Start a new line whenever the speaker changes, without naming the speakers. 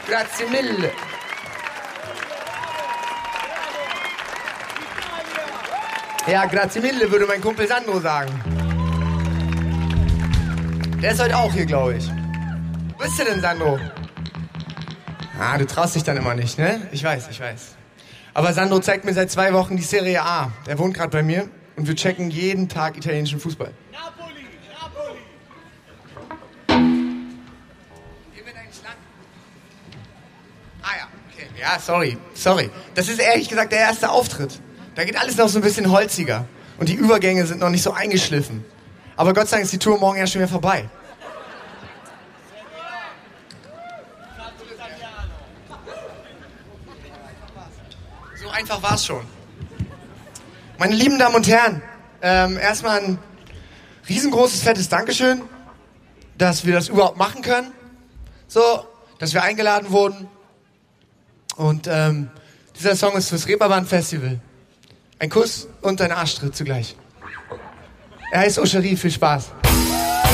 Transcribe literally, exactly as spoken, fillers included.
Grazie mille. Ja, grazie mille, würde mein Kumpel Sandro sagen. Der ist heute auch hier, glaube ich. Wo bist du denn, Sandro? Ah, du traust dich dann immer nicht, ne? Ich weiß, ich weiß. Aber Sandro zeigt mir seit zwei Wochen die Serie A. Der wohnt gerade bei mir und wir checken jeden Tag italienischen Fußball. Napoli, Napoli. Gib mir deinen Schlangen. Ah ja, okay. Ja, sorry, sorry. Das ist ehrlich gesagt der erste Auftritt. Da geht alles noch so ein bisschen holziger. Und die Übergänge sind noch nicht so eingeschliffen. Aber Gott sei Dank ist die Tour morgen ja schon wieder vorbei. So einfach war's schon. Meine lieben Damen und Herren, ähm, erstmal ein riesengroßes, fettes Dankeschön, dass wir das überhaupt machen können. So, dass wir eingeladen wurden. Und ähm, dieser Song ist fürs Reeperbahn Festival. Ein Kuss und ein Arschtritt zugleich. Er heißt Oscherie, viel Spaß.